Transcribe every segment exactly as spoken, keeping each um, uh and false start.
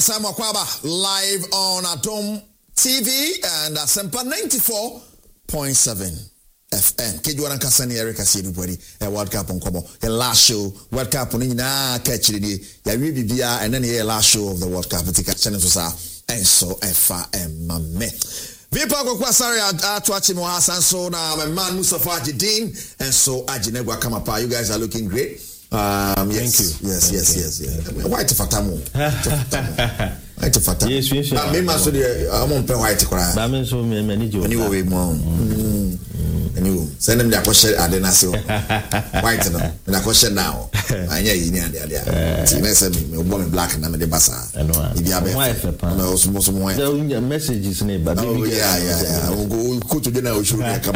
Yesam Wakwaba live on Atom T V and Asempa ninety-four point seven F M. Kejuana Kasani Erika Sidubwedi, a World Cup on Kobo, a last show, World Cup on Nina catch it, ya Bibia, and then a last show of the World Cup, Tika Channel and so F M Mame. Vipa kwa kwasari atuachi Mohasan so na my man Mustafa Ajidin and so Ajinegwa Kamapa. You guys are looking great. Um, yes, Thank you. Yes, Thank yes, you. yes, yes. Why to Fatamu? Why to Fatamu? Yes, yes. I mean, so the I'm on white to cry. But I'm so many you. Anyway, mom. Anyway, send them the question at the national. White no. And a question now. I hear you near there. See, me say me woman black and I'm the bassa. I know. If you have a no, some some white. The messages in but oh yeah, yeah, yeah. I will go go to dinner. We should come.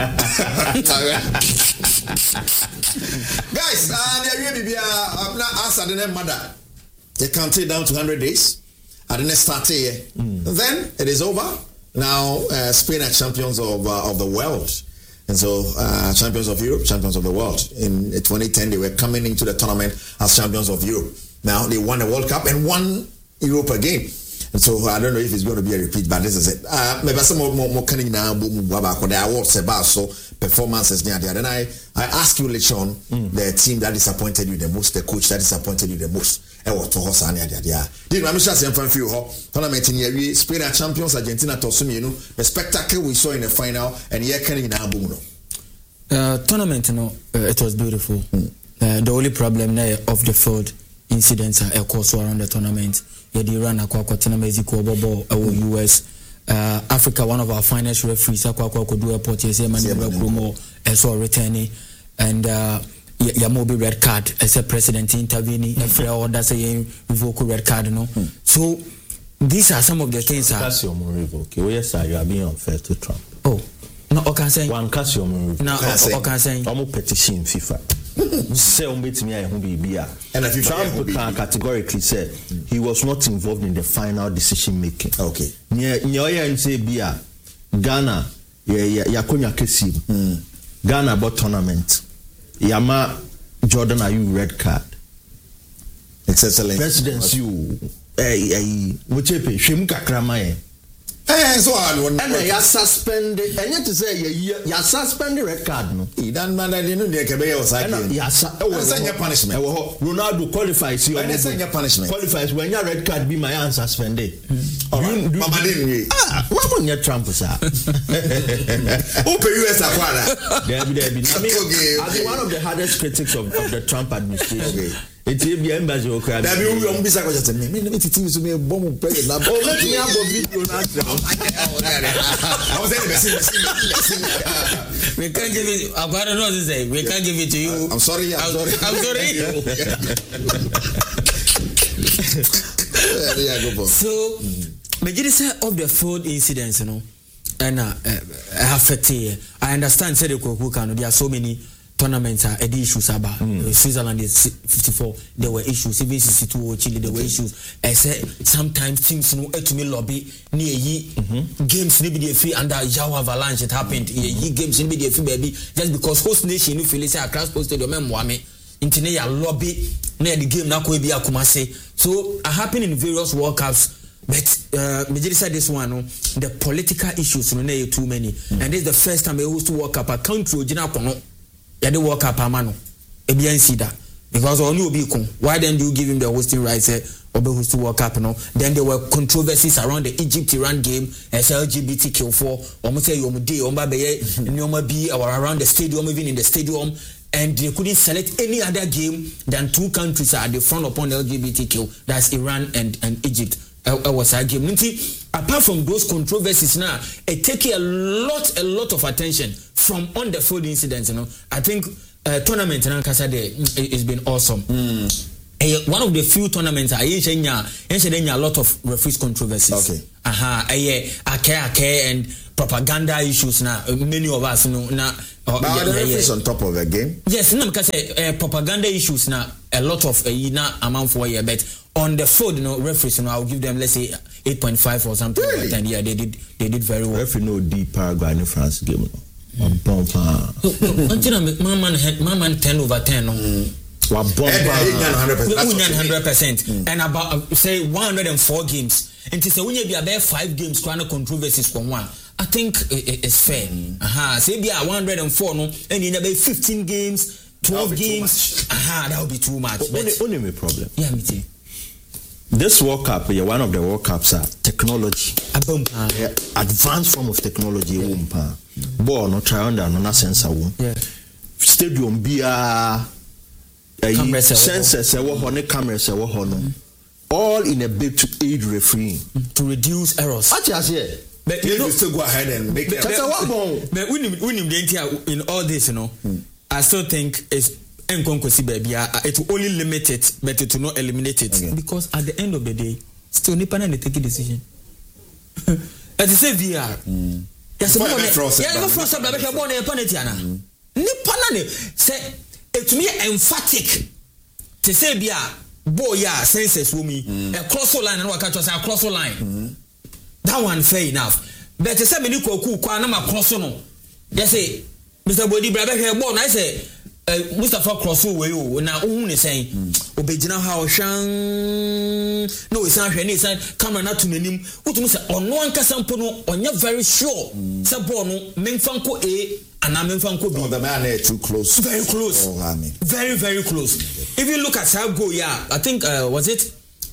Guys, uh, there will be a answer the mother. They count it down to one hundred days. At the next start here. Mm. Then it is over. Now uh, Spain are champions of uh, of the world. And so uh, champions of Europe, champions of the world. In twenty ten, they were coming into the tournament as champions of Europe. Now they won the World Cup and won Europe again. And so I don't know if it's going to be a repeat, but this is it. Uh, maybe some more more coming now. The awards about so performances near there. Then I I ask you later on mm. the team that disappointed you the most, the coach that disappointed you the most. I was to host near there. Yeah. Did I'm sure some fan feel ho tournament in here. Spain are champions. Argentina to some you know the spectacle we saw in the final and here coming now boom no. Uh, tournament, you know, uh, it was beautiful. Mm. Uh, the only problem there of the field incidents are course around the tournament. Yeah, the Iran akwa kwatina Mexico bobo our U S uh, Africa one of our finest referees akwa akwa do airport yes man promo so returning and uh ya mo be red card as a president intervening every order say revoke red card no. Mm. So these are some of the things are that's your revoke. Oh yes sir, you are being unfair to Trump. Oh no, okay say one case your revoke. No, okay say I'm petition FIFA. Say on betimi I won be and if Trump can categorically said mm. he was not involved in the final decision making. Okay. Near near say bia Ghana ya yakonya kesi. Mm. Ghana bought tournament. Yama Jordan are you red card. Excellent. Presidency you eh eh mochepe hwemu kakrama ye. Eh, so I want. And you suspend. And you to say you you suspend the red card no. He don't matter. You know the Kebeye was like. Yes. What's your punishment? Ronaldo qualifies. You. What's your punishment? Qualifies when your red card be my answer suspended. Alright. Mama didn't. Ah, what when you Trump sir? Open U S akwala. There be there be. I mean, as one of the hardest critics of, of the Trump administration. Okay. It's a B embassy or crowd. That you will be such a me. Me me T V so me bomb play na. Oh, let me have a video now. I was saying we can't give it. I don't know what to say. We can't give it to you. I'm sorry. I'm sorry. I'm sorry. So, majority of the fraud incidents, you know, and uh, affected. I understand. Say the Kokuka, there are so many tournaments are uh, issues about mm. Switzerland is fifty-four. There were issues. Even sixty-two Chile, there were issues. I say sometimes things you know to me lobby near ye mm-hmm. games maybe they feel under Yao Avalanche it happened. Mm-hmm. Ye games maybe they feel baby just because host nation you feel say across post stadium memwame intine ya lobby near the game na ko be akumase. So it happened in various World Cups. But uh, majority said this one, no, the political issues you know too many, mm. and this is the first time they host to World Cup a country ojina kono. Yeah, they work up amano. Ebian see that because only will be why then do you give him the hosting rights? Eh, or be host to World Cup? No. Then there were controversies around the Egypt-Iran game as L G B T Q four. Almost say you day, Omba be, Nyoma be, or around the stadium, even in the stadium, and they couldn't select any other game than two countries are at the front upon L G B T Q. That's Iran and and Egypt. I was a game. Apart from those controversies now, it takes a lot, a lot of attention from on the field incidents. You know, I think uh, tournament in Ankasa there has been awesome. Mm. Uh, one of the few tournaments I usually a lot of referees controversies. Okay. Aha, uh, uh, ake and propaganda issues now. Many of us you know now. Uh, but yeah, are the referees yeah, yeah. on top of the game? Yes, no, because uh, propaganda issues now. A lot of uh, now amount for a bet. On the field, you know, referees, you know, I'll give them, let's say, eight point five or something. Really? And yeah, they did they did very well. Referee no deep Paraguay in France game. No. Until my man, my man ten over ten. No. Wa bomba. one hundred percent. And about uh, say one hundred four games. And to say when you be about five games trying controversies from one. I think it, it's fair. Mm. Aha, say be one hundred four no, and in about fifteen games, twelve games. Aha, that would be too much. Only, only my problem. Yeah, me too. This World Cup, yeah, one of the World Cups are technology. A boom. Yeah, advanced form of technology. Yeah. Mm. Ball no try under no sensor. Yeah. Stadium be a sensors. Ewo ho ne cameras. Ewo ho no. All in a bid to aid refereeing to reduce errors. What you say? But you know, still go ahead and make that. But when you in all this, you know, hmm. I still think it's it will only limit it, but it will not eliminate it. Okay. Because at the end of the day, still Nippon and they take a decision. As you say, V R. Yes, I'm born a Panetiana. Nippon say it to me emphatic to say, Bia, boy, yeah, senses woman, a cross line and what I a cross line. That one fair enough. But to say me ko ku kwa na ma cross no. Yes say Mister Bodi bra be hwe ball na say Mustafa cross we o na ohun ne sen obegina ha o hwan no we san hwe ne san camera na to nanim wotum say ono anka sampo no onye very sure say ball no memfa nko A and memfa nko B. Oh, the man is too close. Very close. Oh, I mean. Very very close. If you look at how go yeah, I think uh, was it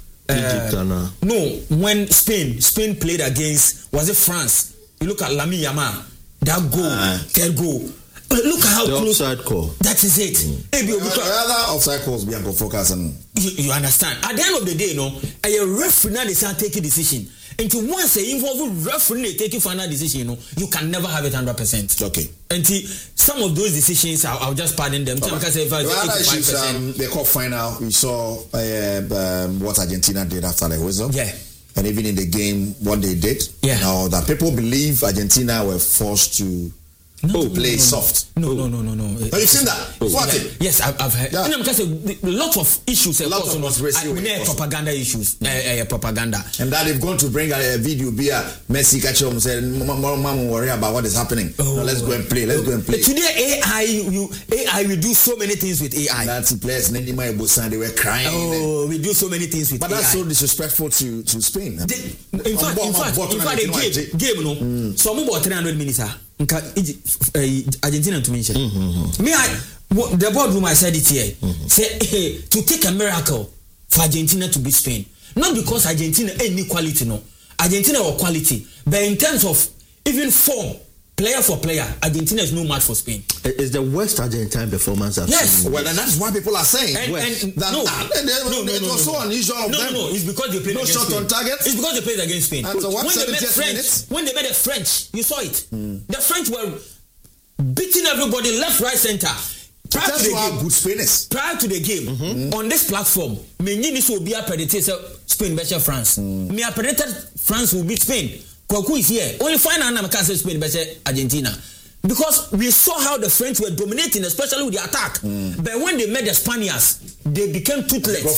Uh, no, when Spain Spain played against was it France? You look at Lamine Yamal, that goal, uh, that goal. Look at how the close. Offside call. That is it. Mm. Rather offside calls be go focus on. You, you understand? At the end of the day, no, a referee now they start taking decision. Until once they involve referee taking final decision, you know, you can never have it hundred percent. Okay. Until some of those decisions, I'll, I'll just pardon them. Right. Because if I issues, um, the cup final, we saw uh, um, what Argentina did after the whistle. Yeah. And even in the game, what they did. Yeah. Now that people believe Argentina were forced to. No, oh, no, play no, no, soft. No, no, no, no, no. Have you seen that? Oh, what? Yeah. Yes, I've, I've heard. Yeah. You know, because a lot of issues. A lot of conspiracy. Uh, propaganda issues. Uh, uh, propaganda. And that they've gone to bring a, a video. Be a Messi catch him said, "Mama, worry about what is happening. Oh, now let's go and play. Let's go and play." Today, A I, you A I, we do so many things with A I. That's the players. Nendima Ibusan, they were crying. Oh, we do so many things with but A I. But that's so disrespectful to to Spain. They, in fact, in fact, in fact, the game, game, no. Mm. So I'm about three hundred minutes. Nka Argentina to mention. Mm-hmm. Me, I w- the boardroom I said it here. Mm-hmm. Say hey, to take a miracle for Argentina to beat Spain, not because Argentina any quality, no. Argentina or quality, but in terms of even form, player for player, Argentina is no match for Spain. It's the worst Argentine performance I've yes. seen. Well, and that's why people are saying. And, and, that, no, that, and they, no, no, it no, was no, so unusual of no, them. No, no, it's because they played no against shot Spain. on target. It's because they played against Spain. And so what, when they met French, minutes? when they met the French, you saw it. Mm. The French were beating everybody left, right, center. Prior That's to the how game, good Spain is. Prior to the game, mm-hmm. on this platform, many will be a predator Spain better France. Mm. Me a predator France will beat Spain. Kwaku is here. Only final time I can say Spain better Argentina. Because we saw how the French were dominating, especially with the attack. Mm. But when they met the Spaniards, they became toothless.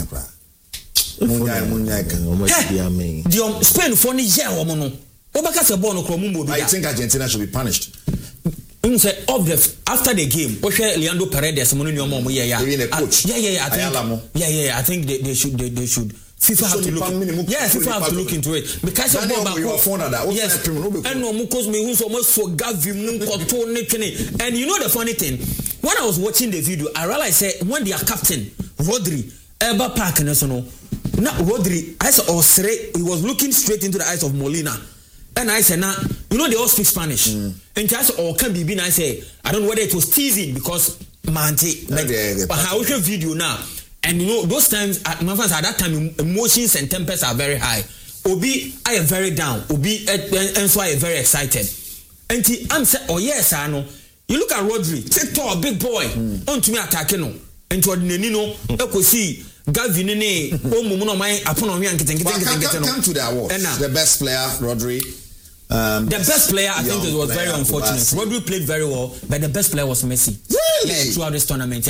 Hey, the Spain for the year woman. I think Argentina should be punished. Say of the after the game, Leandro Paredes, even a coach. Yeah, yeah, yeah. I think, yeah, yeah. I think they, they should, they, they should. FIFA have to look. Minimum, yeah, FIFA have to look into it because of what about yes. And no, because me who almost forgot the and you know the funny thing, when I was watching the video, I realized say when their captain Rodri ever park and so no, now Rodri, I saw Osre, he was looking straight into the eyes of Molina. And I said, now, you know, they all speak Spanish. Mm. And I said, oh, can be been, I say, I don't know whether it was teasing because, Mante, but, yeah, but I watch a video now. And you know, those times, at, my friends, at that time, emotions and tempers are very high. Obi, I am very down. Obi, and so I am very excited. And I'm saying, oh, yes, I know. You look at Rodri, take tall, big boy, mm. on to me attacking. And to Nenino, I could see. Gavin, oh, Muno, my upon me and getting come to the award. The best player, Rodri. Um, the best player, I think it was very unfortunate. Rodri played very well, but the best player was Messi. Really? Yeah, throughout this tournament.